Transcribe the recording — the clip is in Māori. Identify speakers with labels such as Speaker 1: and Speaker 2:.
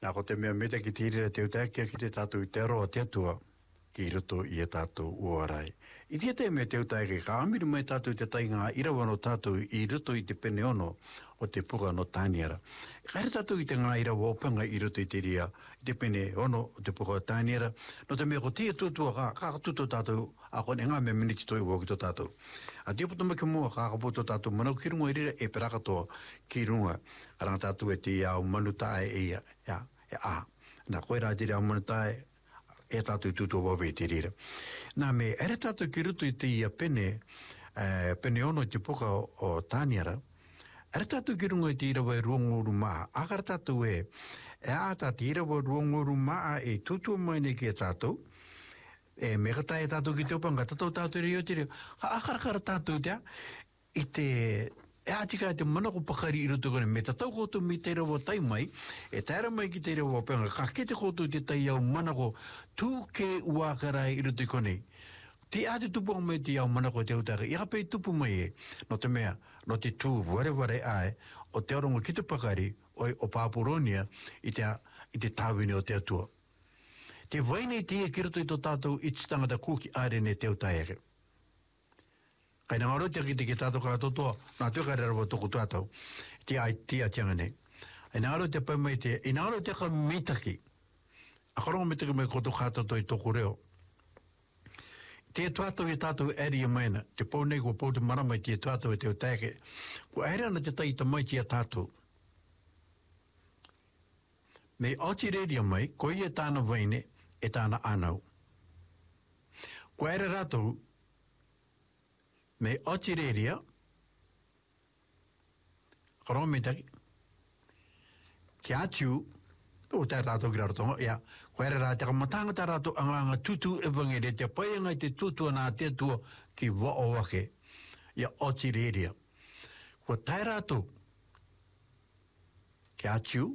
Speaker 1: Nā ko te mea meta ki tīrira te utai kia ki te tātou i te aroa te atua ki roto i e tātou uarai. I tia te mea te utai ke ka amiru mai tātou te tai ngā irawa no tātou i roto i te pene ono o te puka no tāniara. Kaere tātou i te ngā irawa opanga i roto i te ria i te pene ono o te puka o tāniara. No te mea ko tia tūtua ka tuto tātou a kone ngā mea miniti toi ua ki tō tātou. A tia puto maki mua ka kapoto tātou manau ki runga i rira e perakatoa ki runga. Karanga tātou e te iau manu tae e ia. Nā koe rā te rā mana tae e tātou tūtua wawe te rira. Nā me, ere tātou ki rutu i te ia pene, pene ono i te poka o tāniara, ere tātou ki runga i te irawa e ruangoru maa, akara tātou e ātā te irawa ruangoru maa e tūtua mai nei ki e tātou, e mega tae tātou ki te opanga, tātou reo te reo, ka akarakara tātou tea, i te e atika te manako pakari i roto kone, me tatau koto mi te rawa tai mai, e taira mai ki te rawa penga, ka kete koto te tai au manako tū ke uakarai i roto kone. Te ate tupu mai te au manako te utaka, i hapei tupu mai e, no te mea, no te tū ware ai, o te arongo ki te pakari, o Pāporonia, i te tāwini o te atua. Te waine te e ki roto i tō tātou i te tangata kūki ārene te utaiake. Kai nā aro te ki te ki tātou kātotoa, nā tue kai rarawa toko tātou, te ai tia tianga nei. Ai nā aro te pai mai te, i nā aro te ka mitaki, a karonga mitaki mai koto kātoto i toko reo. Te tuatou i tātou eri a maina, te pau nei ko pau te maramai te tuatou i te utake, ko aere ana te tai ta mai tia tātou. Mei oti reria mai, ko i e tāna waine, e tāna anau. Ko aere rātou, me oti reria, karonga mitaki, ki atiu, o te rātou ki rarotonga, ia, ko ere rā te kamatanga tā rātou anga tutu e wangere, te paianga i te tutua nā te tua ki waowake, ia oti reria. Ko tai rātou, ki atiu,